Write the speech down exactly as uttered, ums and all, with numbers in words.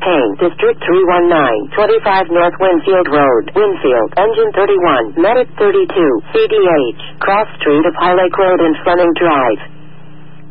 Payne, District three one nine, twenty-five North Winfield Road, Winfield, Engine thirty-one, Medic thirty-two, C D H, Cross Street of High Lake Road and Fleming Drive.